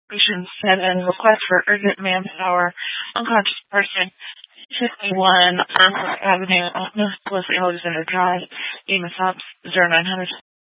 Patient 7, request for urgent manpower, unconscious person, 51 Arthur Avenue, Northwest Alexander Drive, EMS Ops 0900.